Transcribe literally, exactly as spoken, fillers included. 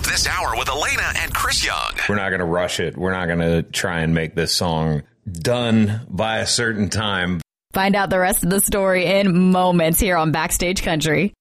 this hour with Elena and Chris Young. We're not going to rush it. We're not going to try and make this song done by a certain time. Find out the rest of the story in moments here on Backstage Country.